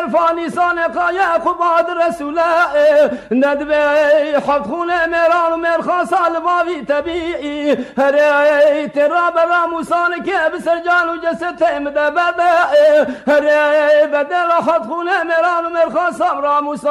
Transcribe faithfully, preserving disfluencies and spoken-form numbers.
فانی سانقای قباد رسوله ندبه حد خونه میران و مرخان سالواوی طبیعی هره ترا برا موسان که بسر جان و جسد تیمده بده هره بدل حد خونه میران و مرخان سامرا موسان